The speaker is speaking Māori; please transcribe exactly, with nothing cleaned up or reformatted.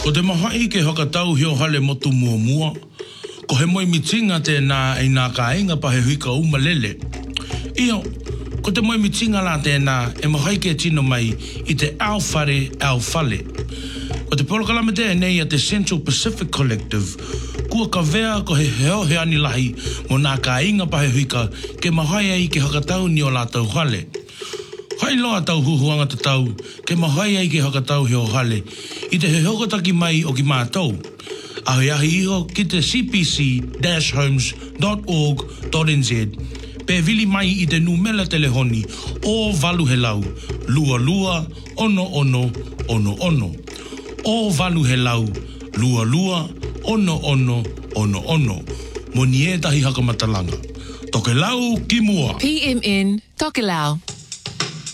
Ko te mahai ke hakatau hio hale motu mua mua. Ko he moi mitinga te nā e nā ka inga pa he huika umalele. Io, ko te moi mitinga la te nā e mahai ke tino mai i te Alwhare Alwhale. Ko te polokalame te nei a te Central Pacific Collective, kua ka vea ko he heo he ani lahi mo nā ka inga pa he huika ke mahai ai ke hakatau ni o lātau hale. Hai loa tau huhuanga te tau, ke mahai ai ke hakatau heo hale, i te he hokotaki mai o ki mātou. Ahi ahi iho ki te c p c dash homes dot org dot n z, pe vili mai i te numela telehoni o valu he lau, lua lua, ono ono, ono ono. O valu he lau, lua lua, ono ono, ono ono. Mo nie tahi hakamatalanga. Toke lau ki mua. P M N, Toke Lau.